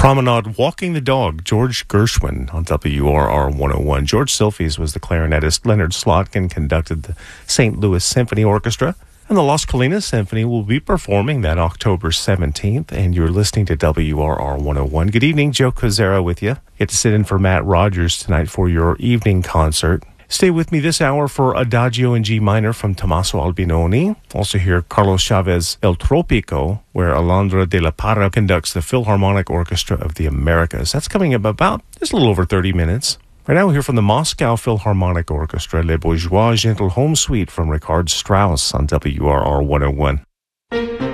Promenade Walking the Dog, George Gershwin on WRR 101. George Silfies was the clarinetist. Leonard Slotkin conducted the St. Louis Symphony Orchestra. And the Las Colinas Symphony will be performing that October 17th. And you're listening to WRR 101. Good evening, Joe Kozera with you. Get to sit in for Matt Rogers tonight for your evening concert. Stay with me this hour for Adagio in G minor from Tommaso Albinoni. Also hear Carlos Chavez El Tropico, where Alondra de la Parra conducts the Philharmonic Orchestra of the Americas. That's coming up about just a little over 30 minutes. Right now we'll hear from the Moscow Philharmonic Orchestra, Les Bourgeois Gentle Home Suite from Richard Strauss on WRR 101.